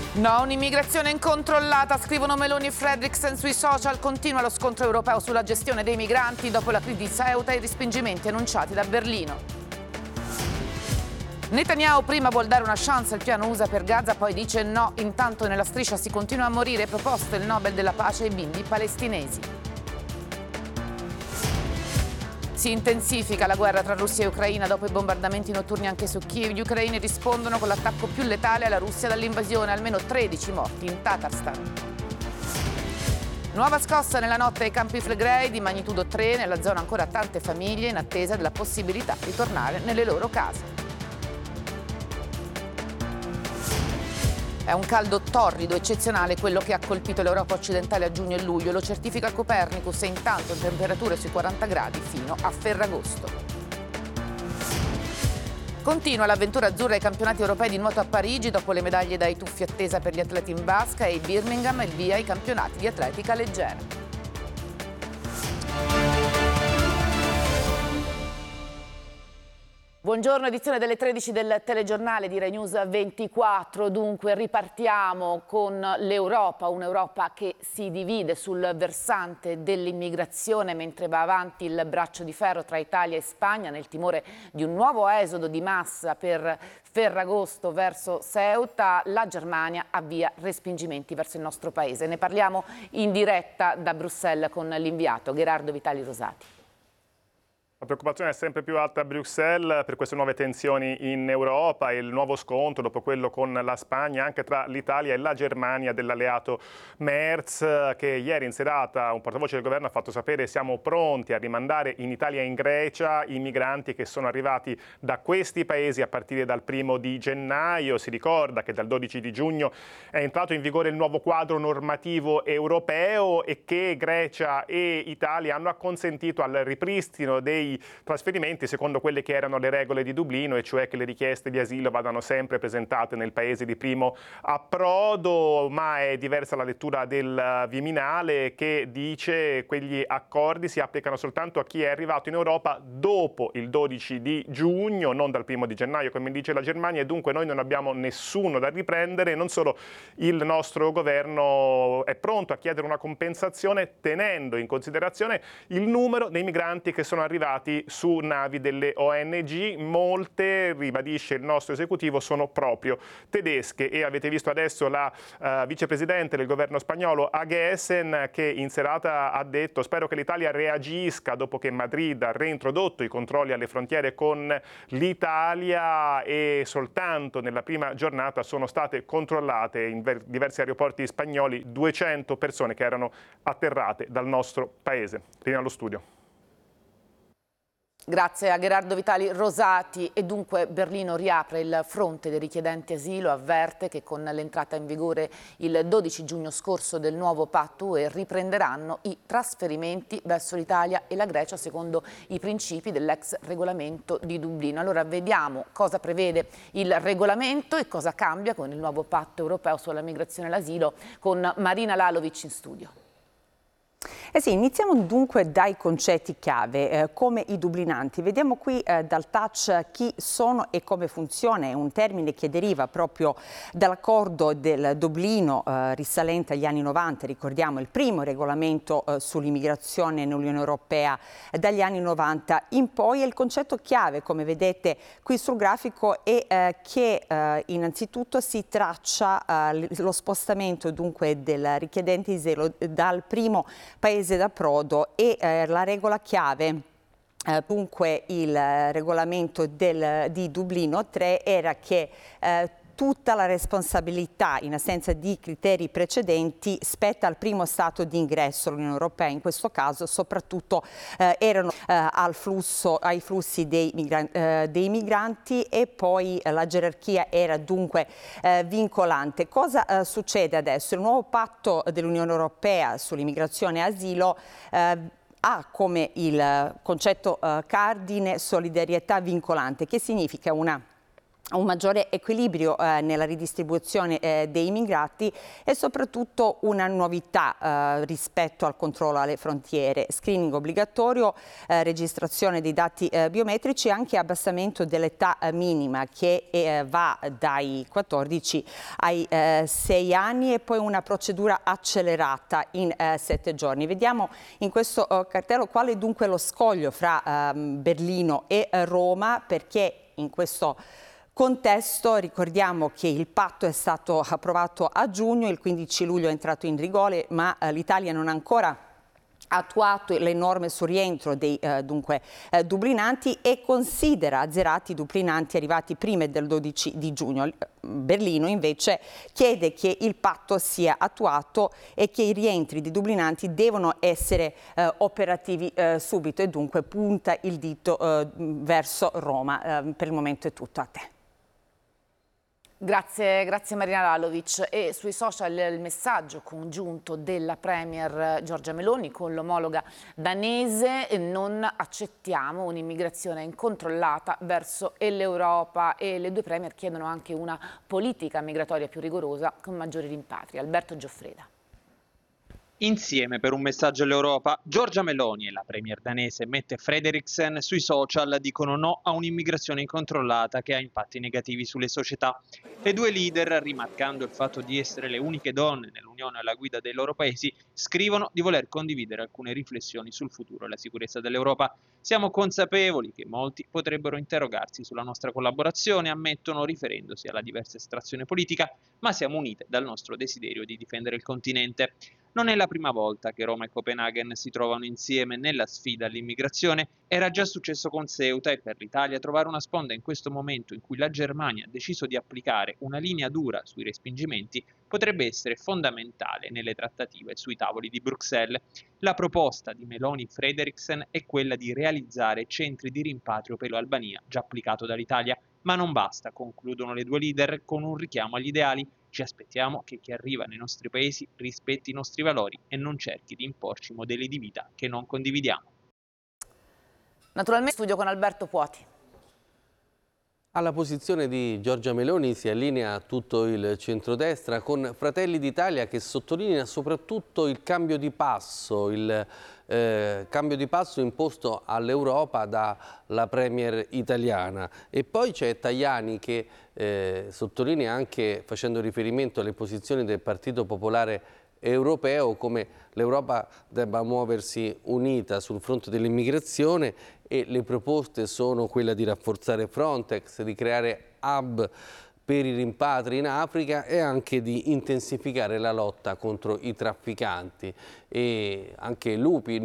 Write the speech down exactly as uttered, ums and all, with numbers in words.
No, un'immigrazione incontrollata, scrivono Meloni e Fredriksen sui social. Continua lo scontro europeo sulla gestione dei migranti dopo la crisi di Ceuta e i respingimenti annunciati da Berlino. Netanyahu prima vuol dare una chance al piano U S A per Gaza, poi dice no. Intanto nella striscia si continua a morire, proposto il Nobel della pace ai bimbi palestinesi. Si intensifica la guerra tra Russia e Ucraina dopo i bombardamenti notturni anche su Kiev. Gli ucraini rispondono con l'attacco più letale alla Russia dall'invasione, almeno tredici morti in Tatarstan. Nuova scossa nella notte ai Campi Flegrei di magnitudo tre, nella zona ancora tante famiglie in attesa della possibilità di tornare nelle loro case. È un caldo torrido, eccezionale quello che ha colpito l'Europa occidentale a giugno e luglio, lo certifica Copernicus, e intanto temperature sui quaranta gradi fino a Ferragosto. Continua l'avventura azzurra ai campionati europei di nuoto a Parigi, dopo le medaglie dai tuffi attesa per gli atleti in vasca, e Birmingham il via ai campionati di atletica leggera. Buongiorno, edizione delle tredici del telegiornale di Rai News ventiquattro. Dunque ripartiamo con l'Europa, un'Europa che si divide sul versante dell'immigrazione mentre va avanti il braccio di ferro tra Italia e Spagna nel timore di un nuovo esodo di massa per Ferragosto verso Ceuta. La Germania avvia respingimenti verso il nostro paese. Ne parliamo in diretta da Bruxelles con l'inviato Gerardo Vitali Rosati. La preoccupazione è sempre più alta a Bruxelles per queste nuove tensioni in Europa e il nuovo scontro dopo quello con la Spagna anche tra l'Italia e la Germania dell'alleato Merz, che ieri in serata un portavoce del governo ha fatto sapere: siamo pronti a rimandare in Italia e in Grecia i migranti che sono arrivati da questi paesi a partire dal primo di gennaio. Si ricorda che dal dodici di giugno è entrato in vigore il nuovo quadro normativo europeo e che Grecia e Italia hanno acconsentito al ripristino dei trasferimenti secondo quelle che erano le regole di Dublino, e cioè che le richieste di asilo vadano sempre presentate nel paese di primo approdo. Ma è diversa la lettura del Viminale, che dice che quegli accordi si applicano soltanto a chi è arrivato in Europa dopo il dodici di giugno, non dal primo di gennaio come dice la Germania, e dunque noi non abbiamo nessuno da riprendere. Non solo, il nostro governo è pronto a chiedere una compensazione tenendo in considerazione il numero dei migranti che sono arrivati su navi delle O N G. Molte, ribadisce il nostro esecutivo, sono proprio tedesche, e avete visto adesso la uh, vicepresidente del governo spagnolo Aguesen, che in serata ha detto: spero che l'Italia reagisca dopo che Madrid ha reintrodotto i controlli alle frontiere con l'Italia, e soltanto nella prima giornata sono state controllate in diversi aeroporti spagnoli duecento persone che erano atterrate dal nostro paese. Linea allo studio. Grazie a Gerardo Vitali Rosati. E dunque Berlino riapre il fronte dei richiedenti asilo, avverte che con l'entrata in vigore il dodici giugno scorso del nuovo patto U E riprenderanno i trasferimenti verso l'Italia e la Grecia secondo i principi dell'ex regolamento di Dublino. Allora vediamo cosa prevede il regolamento e cosa cambia con il nuovo patto europeo sulla migrazione e l'asilo con Marina Lalovic in studio. Eh sì, iniziamo dunque dai concetti chiave, eh, come i dublinanti. Vediamo qui eh, dal touch chi sono e come funziona. È un termine che deriva proprio dall'accordo del Dublino eh, risalente agli anni novanta. Ricordiamo il primo regolamento eh, sull'immigrazione nell'Unione Europea eh, dagli anni novanta in poi. E il concetto chiave, come vedete qui sul grafico, è eh, che eh, innanzitutto si traccia eh, lo spostamento dunque del richiedente asilo dal primo paese d'approdo, e eh, la regola chiave, eh, dunque il regolamento del, di Dublino tre, era che eh, tutta la responsabilità, in assenza di criteri precedenti, spetta al primo Stato di ingresso all'Unione Europea. In questo caso soprattutto eh, erano eh, al flusso, ai flussi dei, migran eh, dei migranti, e poi eh, la gerarchia era dunque eh, vincolante. Cosa eh, succede adesso? Il nuovo patto dell'Unione Europea sull'immigrazione e asilo eh, ha come il concetto eh, cardine solidarietà vincolante, che significa una un maggiore equilibrio eh, nella ridistribuzione eh, dei immigrati e soprattutto una novità eh, rispetto al controllo alle frontiere, screening obbligatorio, eh, registrazione dei dati eh, biometrici e anche abbassamento dell'età eh, minima che eh, va dai quattordici ai eh, sei anni e poi una procedura accelerata in eh, sette giorni. Vediamo in questo eh, cartello qual è dunque lo scoglio fra eh, Berlino e eh, Roma, perché in questo contesto ricordiamo che il patto è stato approvato a giugno, il quindici luglio è entrato in vigore, ma eh, l'Italia non ha ancora attuato le norme sul rientro dei eh, dunque, eh, dublinanti e considera azzerati i dublinanti arrivati prima del dodici di giugno. Berlino invece chiede che il patto sia attuato e che i rientri di dublinanti devono essere eh, operativi eh, subito e dunque punta il dito eh, verso Roma. Eh, per il momento è tutto, a te. Grazie, grazie Marina Lalovic. E sui social il messaggio congiunto della Premier Giorgia Meloni con l'omologa danese: non accettiamo un'immigrazione incontrollata verso l'Europa, e le due Premier chiedono anche una politica migratoria più rigorosa con maggiori rimpatri. Alberto Gioffreda. Insieme per un messaggio all'Europa, Giorgia Meloni e la premier danese Mette Frederiksen sui social dicono no a un'immigrazione incontrollata che ha impatti negativi sulle società. Le due leader, rimarcando il fatto di essere le uniche donne nell'Unione alla guida dei loro paesi, scrivono di voler condividere alcune riflessioni sul futuro e la sicurezza dell'Europa. Siamo consapevoli che molti potrebbero interrogarsi sulla nostra collaborazione, ammettono, riferendosi alla diversa estrazione politica, ma siamo unite dal nostro desiderio di difendere il continente. Non è la prima volta che Roma e Copenaghen si trovano insieme nella sfida all'immigrazione. Era già successo con Ceuta, e per l'Italia trovare una sponda in questo momento in cui la Germania ha deciso di applicare una linea dura sui respingimenti potrebbe essere fondamentale nelle trattative sui tavoli di Bruxelles. La proposta di Meloni Frederiksen è quella di realizzare centri di rimpatrio per l'Albania, già applicato dall'Italia. Ma non basta, concludono le due leader con un richiamo agli ideali. Ci aspettiamo che chi arriva nei nostri paesi rispetti i nostri valori e non cerchi di imporci modelli di vita che non condividiamo. Naturalmente studio con Alberto Puoti. Alla posizione di Giorgia Meloni si allinea tutto il centrodestra, con Fratelli d'Italia che sottolinea soprattutto il cambio di passo, il eh, cambio di passo imposto all'Europa dalla premier italiana. E poi c'è Tajani che eh, sottolinea, anche facendo riferimento alle posizioni del Partito Popolare Europeo, come l'Europa debba muoversi unita sul fronte dell'immigrazione, e le proposte sono quella di rafforzare Frontex, di creare hub per i rimpatri in Africa e anche di intensificare la lotta contro i trafficanti. E anche Lupi